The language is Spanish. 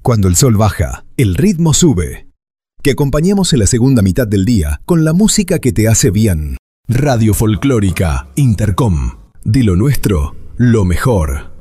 Cuando el sol baja, el ritmo sube. Que acompañamos en la segunda mitad del día con la música que te hace bien. Radio Folclórica Intercom. De lo nuestro, lo mejor.